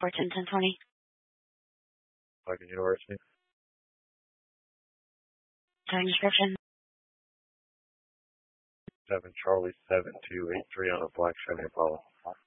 10-10-20. Logan University. Time description. 7 Charlie 7283 on a black Chevy Impala.